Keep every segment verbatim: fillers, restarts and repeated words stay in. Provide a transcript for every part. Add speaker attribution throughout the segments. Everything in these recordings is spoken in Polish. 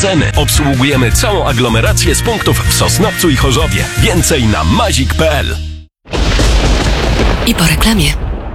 Speaker 1: ceny. Obsługujemy całą aglomerację z punktów w Sosnowcu i Chorzowie. Więcej na mazik kropka p l.
Speaker 2: I po reklamie.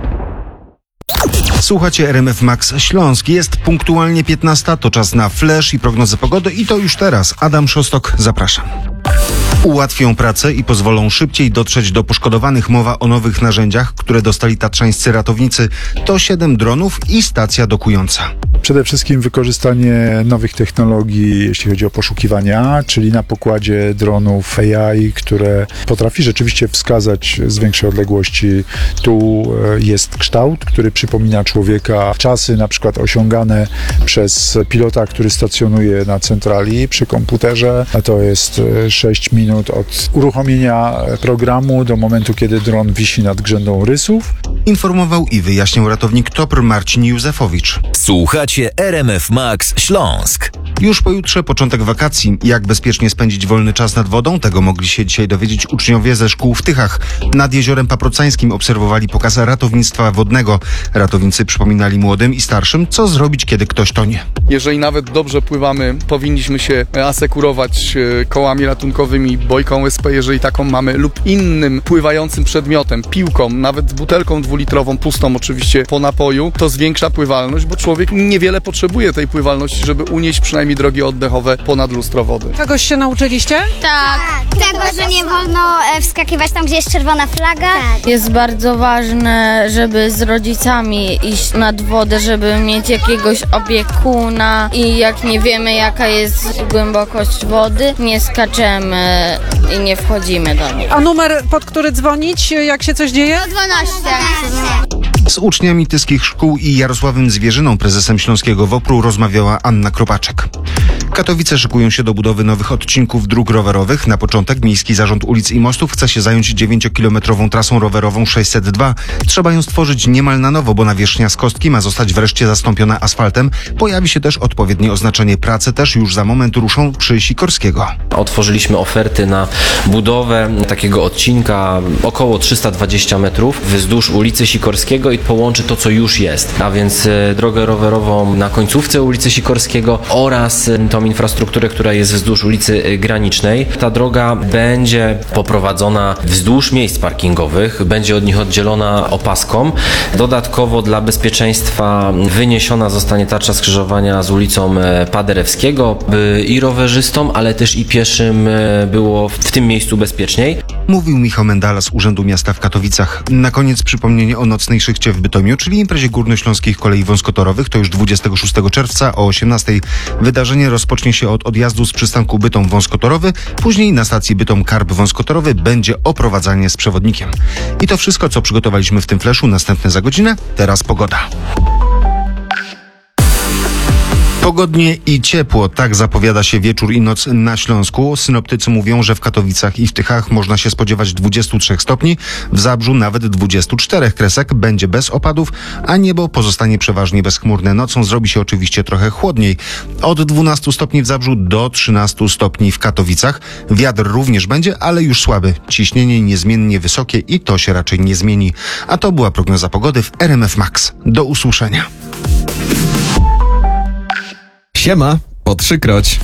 Speaker 3: Słuchacie R M F Max Śląsk. Jest punktualnie piętnasta, to czas na flash i prognozę pogody i to już teraz. Adam Szostok, zapraszam. Ułatwią pracę i pozwolą szybciej dotrzeć do poszkodowanych. Mowa o nowych narzędziach, które dostali tatrzańscy ratownicy. To siedem dronów i stacja dokująca.
Speaker 4: Przede wszystkim wykorzystanie nowych technologii, jeśli chodzi o poszukiwania, czyli na pokładzie dronów A I, które potrafi rzeczywiście wskazać z większej odległości. Tu jest kształt, który przypomina człowieka. Czasy na przykład osiągane przez pilota, który stacjonuje na centrali przy komputerze, a to jest sześć minut od uruchomienia programu do momentu, kiedy dron wisi nad grzędą rysów.
Speaker 3: Informował i wyjaśnił ratownik T O P R Marcin Józefowicz.
Speaker 5: Słuchacie R M F Max Śląsk.
Speaker 3: Już pojutrze początek wakacji. Jak bezpiecznie spędzić wolny czas nad wodą? Tego mogli się dzisiaj dowiedzieć uczniowie ze szkół w Tychach. Nad jeziorem Paprocańskim obserwowali pokaz ratownictwa wodnego. Ratownicy przypominali młodym i starszym, co zrobić, kiedy ktoś tonie.
Speaker 6: Jeżeli nawet dobrze pływamy, powinniśmy się asekurować kołami ratunkowymi, bojką S P, jeżeli taką mamy, lub innym pływającym przedmiotem, piłką, nawet butelką dwulitrową, pustą oczywiście po napoju. To zwiększa pływalność, bo człowiek niewiele potrzebuje tej pływalności, żeby unieść przynajmniej drogi oddechowe ponad lustro wody.
Speaker 7: Czegoś się nauczyliście?
Speaker 8: Tak. Tego, że nie wolno wskakiwać tam, gdzie jest czerwona flaga. Tak.
Speaker 9: Jest bardzo ważne, żeby z rodzicami iść nad wodę, żeby mieć jakiegoś opiekuna i jak nie wiemy, jaka jest głębokość wody, nie skaczemy i nie wchodzimy do niej.
Speaker 7: A numer, pod który dzwonić, jak się coś dzieje?
Speaker 8: dwanaście.
Speaker 3: Z uczniami tyskich szkół i Jarosławem Zwierzyną, prezesem Śląskiego W O P R u, rozmawiała Anna Kropaczek. Katowice szykują się do budowy nowych odcinków dróg rowerowych. Na początek Miejski Zarząd Ulic i Mostów chce się zająć dziewięciokilometrową trasą rowerową sześćset dwa. Trzeba ją stworzyć niemal na nowo, bo nawierzchnia z kostki ma zostać wreszcie zastąpiona asfaltem. Pojawi się też odpowiednie oznaczenie. Prace też już za moment ruszą przy Sikorskiego.
Speaker 10: Otworzyliśmy oferty na budowę takiego odcinka około trzysta dwadzieścia metrów wzdłuż ulicy Sikorskiego i połączy to, co już jest, a więc drogę rowerową na końcówce ulicy Sikorskiego oraz tą infrastrukturę, która jest wzdłuż ulicy Granicznej. Ta droga będzie poprowadzona wzdłuż miejsc parkingowych, będzie od nich oddzielona opaską. Dodatkowo dla bezpieczeństwa wyniesiona zostanie tarcza skrzyżowania z ulicą Paderewskiego, by i rowerzystom, ale też i pieszym było w tym miejscu bezpieczniej.
Speaker 3: Mówił Michał Mendala z Urzędu Miasta w Katowicach. Na koniec przypomnienie o nocnej szychcie w Bytomiu, czyli imprezie górnośląskich kolei wąskotorowych. To już dwudziestego szóstego czerwca o osiemnastej. Wydarzenie rozpocznie się od odjazdu z przystanku Bytom wąskotorowy. Później na stacji Bytom Karb wąskotorowy będzie oprowadzanie z przewodnikiem. I to wszystko, co przygotowaliśmy w tym flashu. Następne za godzinę. Teraz pogoda. Pogodnie i ciepło, tak zapowiada się wieczór i noc na Śląsku. Synoptycy mówią, że w Katowicach i w Tychach można się spodziewać dwudziestu trzech stopni, w Zabrzu nawet dwudziestu czterech kresek, będzie bez opadów, a niebo pozostanie przeważnie bezchmurne. Nocą zrobi się oczywiście trochę chłodniej. Od dwunastu stopni w Zabrzu do trzynastu stopni w Katowicach. Wiatr również będzie, ale już słaby. Ciśnienie niezmiennie wysokie i to się raczej nie zmieni. A to była prognoza pogody w R M F Max. Do usłyszenia.
Speaker 11: Siema, po trzykroć.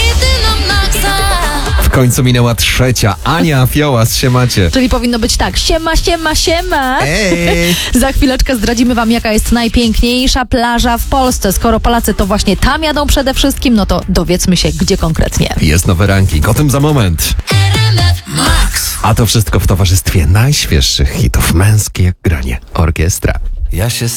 Speaker 11: W końcu minęła trzecia. Ania Fioła z Siemacie.
Speaker 12: Czyli powinno być tak. Siema, siema, siema.
Speaker 11: Ej.
Speaker 12: Za chwileczkę zdradzimy wam, jaka jest najpiękniejsza plaża w Polsce. Skoro Polacy to właśnie tam jadą przede wszystkim, no to dowiedzmy się, gdzie konkretnie.
Speaker 11: Jest nowy ranking, o tym za moment. Max. A to wszystko w towarzystwie najświeższych hitów. Męskie granie orkiestra.
Speaker 13: Ja się